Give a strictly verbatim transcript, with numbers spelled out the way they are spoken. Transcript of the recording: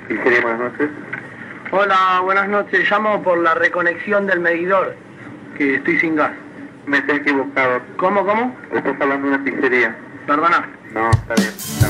Pizzería, buenas noches. Hola, buenas noches. Llamo por la reconexión del medidor, que estoy sin gas. Me está equivocado. ¿Cómo, cómo? Estás hablando de una pizzería. Perdona. No, está bien.